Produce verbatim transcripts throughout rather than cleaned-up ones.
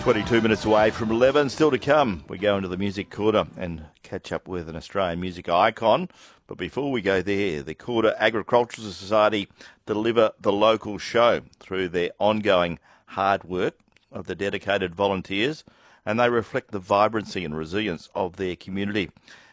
twenty-two minutes away from eleven. Still to come, we go into the Music Quarter and catch up with an Australian music icon. But before we go there, the Quarter Agricultural Society deliver the local show through their ongoing hard work of the dedicated volunteers, and they reflect the vibrancy and resilience of their community.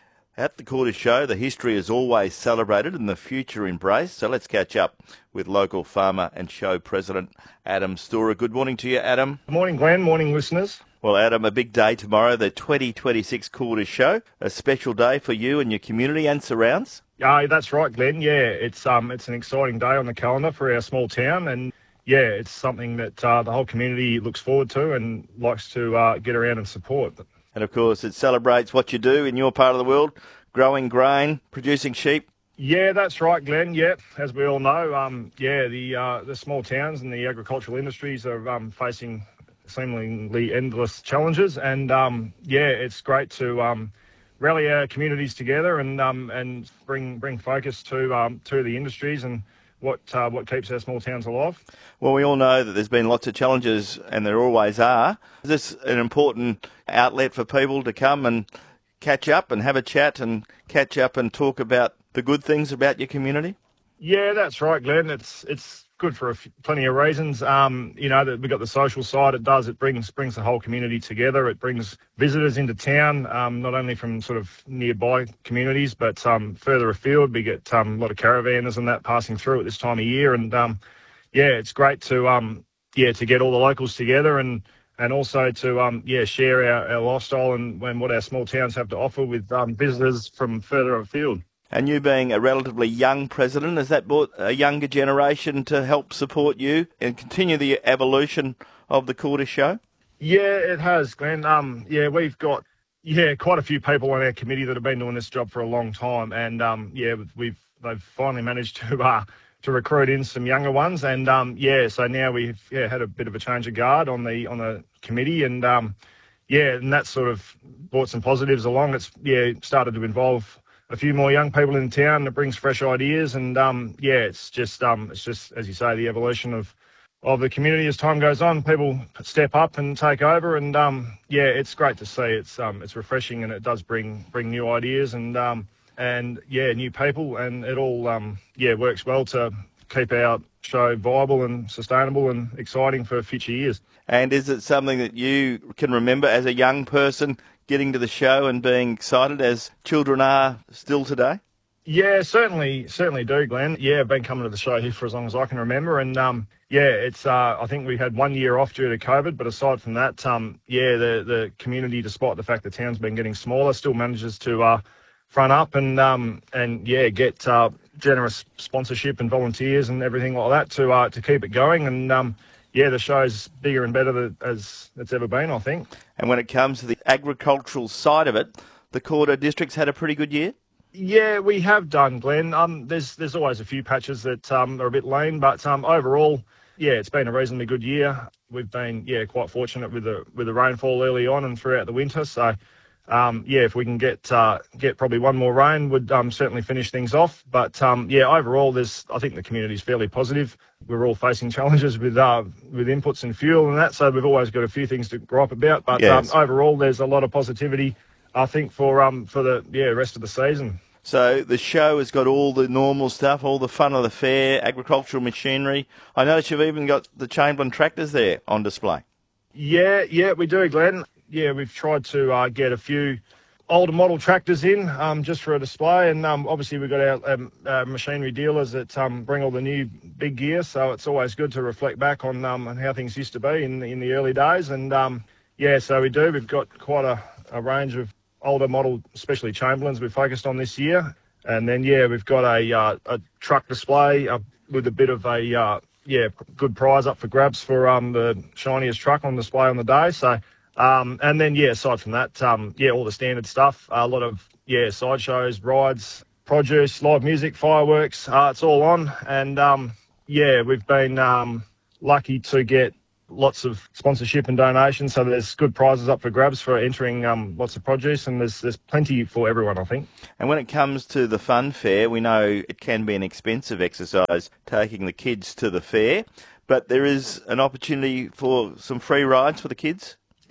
At the Quarter Show, the history is always celebrated and the future embraced. So let's catch up with local farmer and show president Adam Storer. Good morning to you, Adam. Good morning, Glenn. Morning, listeners. Well, Adam, a big day tomorrow, the twenty twenty-six Quarter Show, a special day for you and your community and surrounds. Yeah, that's right, Glenn. Yeah, it's um, it's an exciting day on the calendar for our small town, and yeah, it's something that uh, the whole community looks forward to and likes to uh, get around and support. And of course, it celebrates what you do in your part of the world, growing grain, producing sheep. Yeah, that's right, Glenn. Yeah, as we all know, um, yeah, the uh, the small towns and the agricultural industries are um, facing seemingly endless challenges, and um, yeah, it's great to um, rally our communities together and um, and bring bring focus to um, to the industries and what uh, what keeps our small towns alive. Well, we all know that there's been lots of challenges, and there always are. Is this an important outlet for people to come and catch up and have a chat and catch up and talk about the good things about your community? Yeah, that's right, Glenn. It's it's good for a f- plenty of reasons. Um, you know, that we've got the social side. It does. It brings brings the whole community together. It brings visitors into town, um, not only from sort of nearby communities, but um, further afield. We get um, a lot of caravanners and that passing through at this time of year. And um, yeah, it's great to um, yeah to get all the locals together and and also to um, yeah share our, our lifestyle and, and what our small towns have to offer with um, visitors from further afield. And you being a relatively young president, has that brought a younger generation to help support you and continue the evolution of the Quarter Show? Yeah, it has, Glenn. Um, yeah, we've got yeah quite a few people on our committee that have been doing this job for a long time, and um, yeah, we've they've finally managed to uh, to recruit in some younger ones, and um, yeah, so now we've yeah had a bit of a change of guard on the on the committee, and um, yeah, and that sort of brought some positives along. It's yeah started to involve a few more young people in town. That brings fresh ideas, and um, yeah, it's just um, it's just as you say, the evolution of of the community as time goes on. People step up and take over, and um, yeah, it's great to see. It's um, it's refreshing, and it does bring bring new ideas and um, and yeah, new people, and it all um, yeah works well to keep our show viable and sustainable and exciting for future years. And is it something that you can remember as a young person, getting to the show and being excited as children are still today? Yeah, certainly, certainly do, Glenn. Yeah, I've been coming to the show here for as long as I can remember, and um, yeah, it's. Uh, I think we had one year off due to COVID, but aside from that, um, yeah, the the community, despite the fact the town's been getting smaller, still manages to uh, front up and um, and yeah, get uh, generous sponsorship and volunteers and everything like that to uh, to keep it going, and um, yeah, the show's bigger and better than, as it's ever been, I think. And when it comes to the agricultural side of it, the Quarter District's had a pretty good year? Yeah, we have done, Glenn. Um, there's there's always a few patches that um, are a bit lean, but um, overall, yeah, it's been a reasonably good year. We've been yeah quite fortunate with the with the rainfall early on and throughout the winter. So um, yeah, if we can get uh, get probably one more rain, would um, certainly finish things off. But um, yeah, overall, there's I think the community's fairly positive. We're all facing challenges with uh, with inputs and fuel and that, so we've always got a few things to gripe about. But yes. um, overall, there's a lot of positivity, I think, for um for the yeah rest of the season. So the show has got all the normal stuff, all the fun of the fair, agricultural machinery. I notice you've even got the Chamberlain tractors there on display. Yeah, yeah, we do, Glenn. Yeah, we've tried to uh, get a few older model tractors in um, just for a display, and um, obviously we've got our um, uh, machinery dealers that um, bring all the new big gear, so it's always good to reflect back on, um, on how things used to be in, in the early days. And um, yeah, so we do. We've got quite a, a range of older model, especially Chamberlains, we've focused on this year. And then, yeah, we've got a uh, a truck display uh, with a bit of a, uh, yeah, good prize up for grabs for um, the shiniest truck on display on the day. So, um, and then, yeah, aside from that, um, yeah, all the standard stuff, a lot of, yeah, sideshows, rides, produce, live music, fireworks, uh, it's all on. And, um, yeah, we've been um, lucky to get lots of sponsorship and donations, so there's good prizes up for grabs for entering um, lots of produce, and there's there's plenty for everyone, I think. And when it comes to the fun fair, we know it can be an expensive exercise taking the kids to the fair, but there is an opportunity for some free rides for the kids.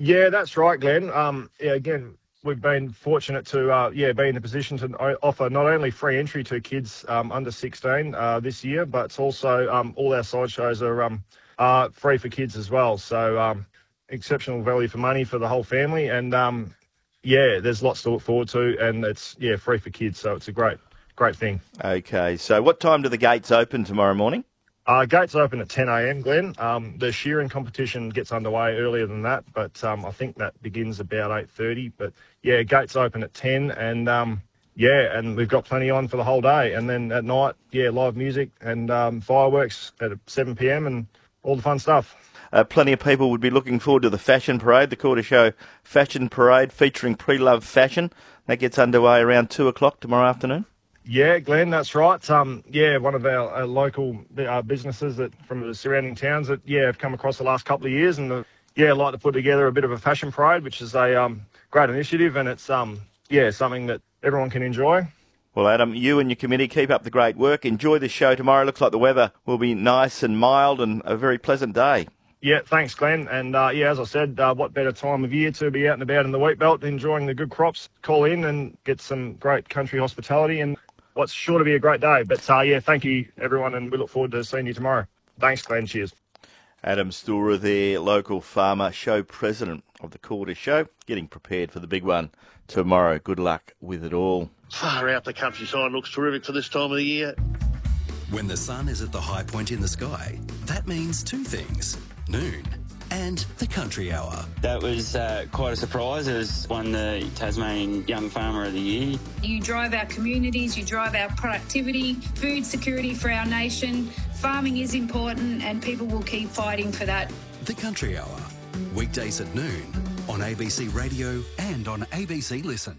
Yeah, that's right, Glenn. Um, yeah, again, we've been fortunate to uh, yeah be in the position to o- offer not only free entry to kids um, under sixteen uh, this year, but it's also um, all our side shows are um, uh, free for kids as well. So um, exceptional value for money for the whole family, and um, yeah, there's lots to look forward to, and it's yeah free for kids, so it's a great great thing. Okay, so what time do the gates open tomorrow morning? Uh, gates open at ten a m, Glenn. Um, the shearing competition gets underway earlier than that, but um, I think that begins about eight thirty. But, yeah, gates open at ten, and, um, yeah, and we've got plenty on for the whole day. And then at night, yeah, live music and um, fireworks at seven p m and all the fun stuff. Uh, plenty of people would be looking forward to the Fashion Parade, the Quarter Show Fashion Parade featuring pre-loved fashion. That gets underway around two o'clock tomorrow afternoon. Yeah, Glenn, that's right. Um, yeah, one of our, our local uh, businesses that from the surrounding towns that yeah have come across the last couple of years, and the, yeah, like to put together a bit of a fashion parade, which is a um, great initiative, and it's um yeah something that everyone can enjoy. Well, Adam, you and your committee keep up the great work. Enjoy the show tomorrow. Looks like the weather will be nice and mild and a very pleasant day. Yeah, thanks, Glenn. And uh, yeah, as I said, uh, what better time of year to be out and about in the wheat belt, enjoying the good crops. Call in and get some great country hospitality, and what's sure to be a great day. But uh, yeah, thank you, everyone, and we look forward to seeing you tomorrow. Thanks, Glenn. Cheers. Adam Storer there, local farmer show president of the Quarter Show, getting prepared for the big one tomorrow. Good luck with it all. Far out, the countryside looks terrific for this time of the year. When the sun is at the high point in the sky, that means two things: noon and the country hour. That was uh, quite a surprise. It was won the Tasmanian Young Farmer of the Year. You drive our communities, you drive our productivity, food security for our nation. Farming is important and people will keep fighting for that. The country hour, weekdays at noon on A B C Radio and on A B C Listen.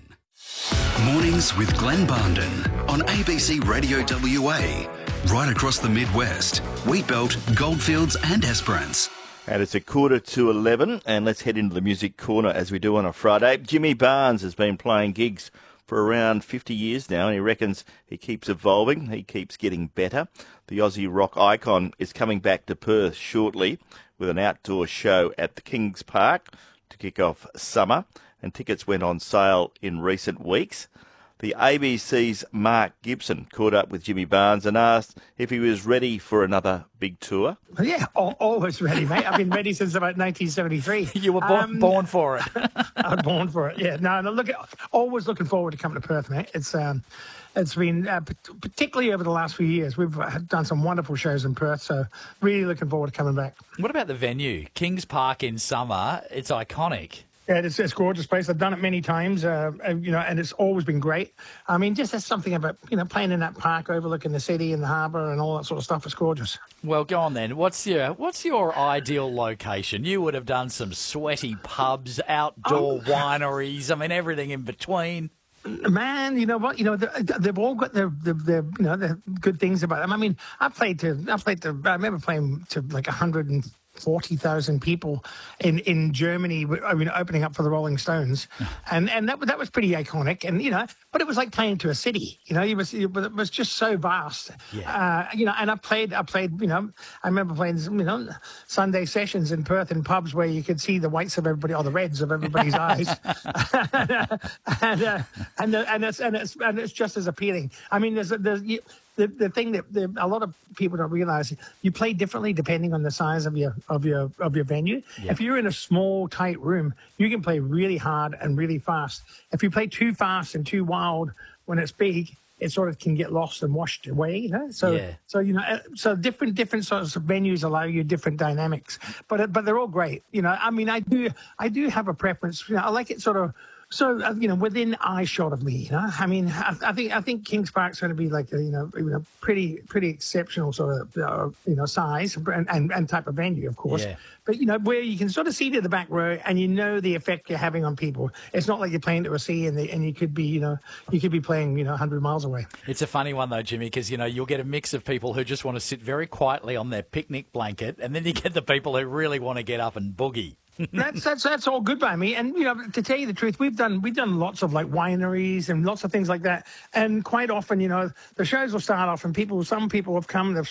Mornings with Glenn Barnden on A B C Radio W A. Right across the Midwest, Wheatbelt, Goldfields and Esperance. And it's a quarter to eleven, and let's head into the music corner as we do on a Friday. Jimmy Barnes has been playing gigs for around fifty years now, and he reckons he keeps evolving, he keeps getting better. The Aussie rock icon is coming back to Perth shortly with an outdoor show at the Kings Park to kick off summer, and tickets went on sale in recent weeks. The A B C's Mark Gibson caught up with Jimmy Barnes and asked if he was ready for another big tour. Yeah, always ready, mate. I've been ready since about nineteen seventy-three. You were born, um, born for it. I'm born for it. Yeah, no, no. Look, always looking forward to coming to Perth, mate. It's um, it's been uh, particularly over the last few years. We've done some wonderful shows in Perth, so really looking forward to coming back. What about the venue, Kings Park in summer? It's iconic. Yeah, it's, it's a gorgeous place. I've done it many times, uh, and, you know, and it's always been great. I mean, just there's something about, you know, playing in that park overlooking the city and the harbour and all that sort of stuff. It's gorgeous. Well, go on then. What's your What's your ideal location? You would have done some sweaty pubs, outdoor um, wineries. I mean, everything in between. Man, you know what? You know they've all got their, their, their you know, their good things about them. I mean, I played to, I played to, I remember playing to like a hundred and forty thousand people in, in Germany, I mean, opening up for the Rolling Stones. And and that that was pretty iconic. And, you know, but it was like playing to a city, you know, it was, it was just so vast. Yeah. Uh, you know, and I played, I played, you know, I remember playing, you know, Sunday sessions in Perth in pubs where you could see the whites of everybody or the reds of everybody's eyes. and, uh, and, uh, and, uh, and, it's, and, it's, and it's just as appealing. I mean, there's, there's, you, The the thing that the, a lot of people don't realise, you play differently depending on the size of your of your of your venue. Yeah. If you're in a small, tight room, you can play really hard and really fast. If you play too fast and too wild when it's big, it sort of can get lost and washed away. You know, so yeah. so you know, so different different sorts of venues allow you different dynamics, but but they're all great. You know, I mean, I do I do have a preference. You know, I like it sort of. So uh, you know, within eye shot of me, you know, I mean, I, I think I think Kings Park's going to be like a, you know, you know, pretty pretty exceptional sort of uh, you know size and, and and type of venue, of course. Yeah. But you know, where you can sort of see to the back row, and you know the effect you're having on people. It's not like you're playing to a sea, and the, and you could be, you know, you could be playing, you know, one hundred miles away. It's a funny one though, Jimmy, because you know you'll get a mix of people who just want to sit very quietly on their picnic blanket, and then you get the people who really want to get up and boogie. that's that's that's all good by me. And you know, to tell you the truth, we've done we've done lots of like wineries and lots of things like that. And quite often, you know, the shows will start off and people, some people have come, they've